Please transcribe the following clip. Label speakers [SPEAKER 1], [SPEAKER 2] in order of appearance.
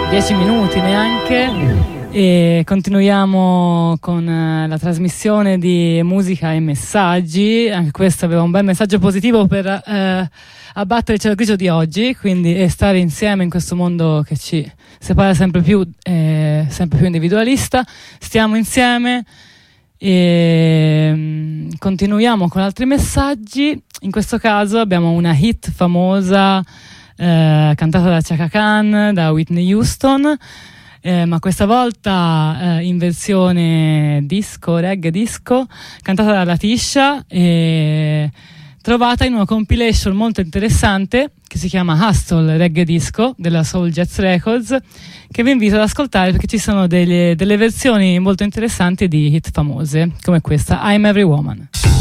[SPEAKER 1] 10 minuti neanche, e continuiamo con la trasmissione di musica e messaggi. Anche questo aveva un bel messaggio positivo per abbattere il cielo grigio di oggi, quindi stare insieme in questo mondo che ci separa sempre più individualista. Stiamo insieme e continuiamo con altri messaggi. In questo caso abbiamo una hit famosa cantata da Chaka Khan, da Whitney Houston, ma questa volta in versione disco, reggae disco, cantata da Latisha e trovata in una compilation molto interessante che si chiama Hustle Reggae Disco della Soul Jazz Records, che vi invito ad ascoltare perché ci sono delle versioni molto interessanti di hit famose come questa, I'm Every Woman.